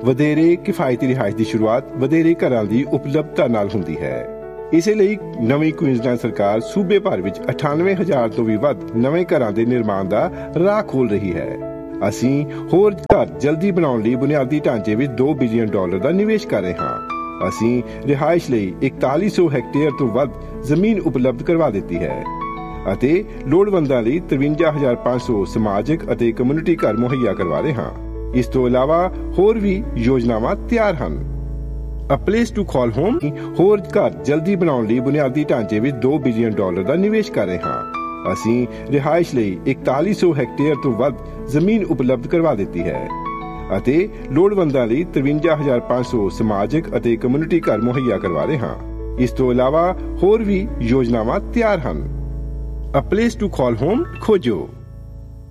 ਵਧੇਰੇ ਕਿਫਾਇਤੀ ਰਿਹਾਇਸ਼ ਦੀ ਸ਼ੁਰੂਆਤ ਵਧੇਰੇ ਘਰਾਂ ਦੀ ਉਪਲਬਧਤਾ ਨਾਲ ਹੁੰਦੀ ਹੈ। ਇਸੇ ਲਈ ਨਵੀਂ ਕੁਇਨਜ਼ਲੈਂਡ ਸਰਕਾਰ ਸੂਬੇ ਭਰ ਵਿੱਚ 98,000 ਤੋਂ ਵੀ ਵੱਧ ਨਵੇਂ ਘਰਾਂ ਦੇ ਨਿਰਮਾਣ ਦਾ ਰਾਹ ਖੋਲ ਰਹੀ ਹੈ। ਅਸੀਂ ਹੋਰ ਘਰ ਜਲਦੀ ਬਣਾਉਣ ਲਈ ਬੁਨਿਆਦੀ ਢਾਂਚੇ ਵਿੱਚ $2 ਬਿਲੀਅਨ ਦਾ ਨਿਵੇਸ਼ ਕਰ ਰਹੇ ਹਾਂ। ਅਸੀਂ ਰਿਹਾਇਸ਼ ਲਈ 4100 ਹੈਕਟੇਅਰ ਤੋਂ ਵੱਧ ਜ਼ਮੀਨ ਉਪਲਬਧ ਕਰਵਾ ਦਿੱਤੀ ਹੈ ਅਤੇ ਲੋੜਵੰਦਾਂ ਲਈ 53,500 ਸਮਾਜਿਕ ਅਤੇ ਕਮਿਊਨਿਟੀ ਘਰ ਮੁਹੱਈਆ ਕਰਵਾ ਰਹੇ ਹਾਂ। ਇਸ ਤੋਂ ਇਲਾਵਾ ਹੋਰ ਵੀ ਯੋਜਨਾਵਾਂ ਤਿਆਰ ਹਨ। A place to call home ਹੋਰ ਘਰ ਜਲਦੀ ਬਣਾਉਣ ਲਈ ਬੁਨਿਆਦੀ ਢਾਂਚੇ ਵਿੱਚ $2 ਬਿਲੀਅਨ ਦਾ ਨਿਵੇਸ਼ ਕਰ ਰਹੇ ਹਾਂ। ਅਸੀਂ ਰਿਹਾਇਸ਼ ਲਈ 4100 ਹੈਕਟੇਅਰ ਤੋਂ ਵੱਧ ਜ਼ਮੀਨ ਉਪਲਬਧ ਕਰਵਾ ਦਿੱਤੀ ਹੈ ਅਤੇ ਲੋੜਵੰਦਾਂ ਲਈ 53,500 ਸਮਾਜਿਕ ਅਤੇ ਕਮਿਊਨਿਟੀ ਘਰ ਮੁਹੱਈਆ ਕਰਵਾ ਰਹੇ ਹਾਂ। ਇਸ ਤੋਂ ਇਲਾਵਾ ਹੋਰ ਵੀ ਯੋਜਨਾਵਾਂ ਤਿਆਰ ਹਨ। A place to call home ਖੋਜੋ।